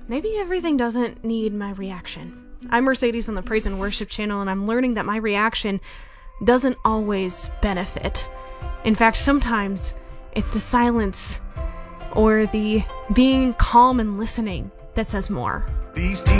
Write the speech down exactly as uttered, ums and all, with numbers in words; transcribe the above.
maybe everything doesn't need my reaction. I'm Mercedes on the Praise and Worship channel, and I'm learning that my reaction doesn't always benefit. In fact, sometimes it's the silence or the being calm and listening that says more. These